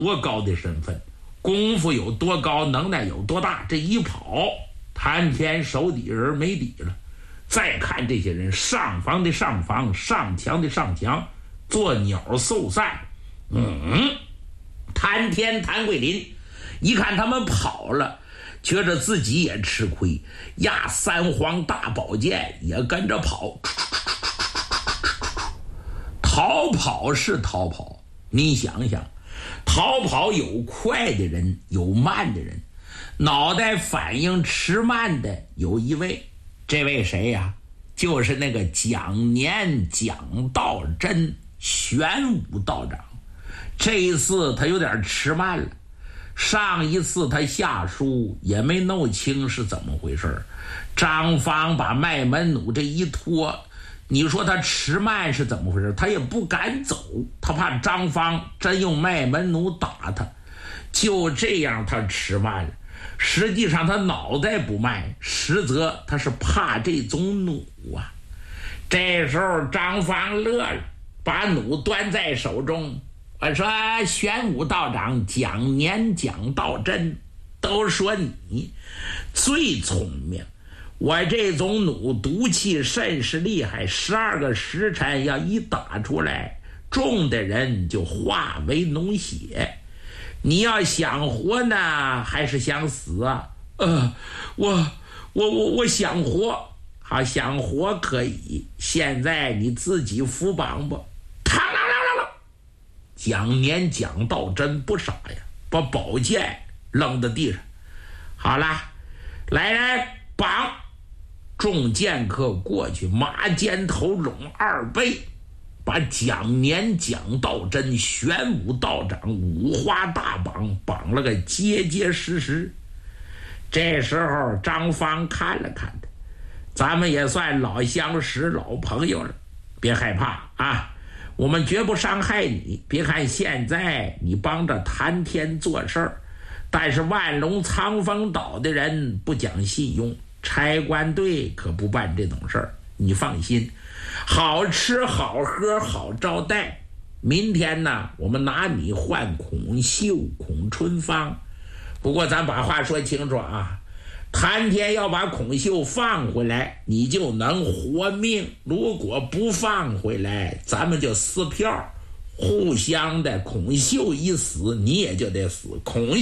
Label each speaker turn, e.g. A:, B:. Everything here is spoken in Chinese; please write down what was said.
A: 多高的身份，功夫有多高，能耐有多大，这一跑，谭天手底人没底了。再看这些人，上房的上房，上墙的上墙，做鸟兽散。谭天谭桂林一看他们跑了，觉着自己也吃亏，压三皇大宝剑也跟着跑。逃跑是逃跑，你想想，逃跑有快的人，有慢的人，脑袋反应迟慢的有一位，这位谁呀？就是那个蒋年蒋道真玄武道长。这一次他有点迟慢了，上一次他下书也没弄清是怎么回事，张方把麦门弩这一拖，你说他迟慢是怎么回事？他也不敢走，他怕张方真用麦门弩打他，就这样他迟慢了。实际上他脑袋不慢，实则他是怕这种弩啊。这时候张方乐了，把弩端在手中，我说玄武道长蒋年蒋道真都说你最聪明，我这种弩毒气甚是厉害，12个时辰要一打出来，中的人就化为脓血。你要想活呢，还是想死啊？我想活。好，想活可以，现在你自己扶绑吧。蒋年蒋道真不傻呀，把宝剑扔到地上。好了，来人绑！众剑客过去，马肩头拢2倍，把蒋年蒋道真玄武道长五花大绑绑了个结结实实。这时候张方看了看他，咱们也算老相识老朋友了，别害怕啊，我们绝不伤害你。别看现在你帮着谭天做事儿，但是万隆苍风岛的人不讲信用，差官队可不办这种事儿，你放心，好吃好喝好招待。明天呢，我们拿你换孔秀孔春芳。不过咱把话说清楚啊，谭天要把孔秀放回来，你就能活命；如果不放回来，咱们就撕票，互相的，孔秀一死，你也就得死。孔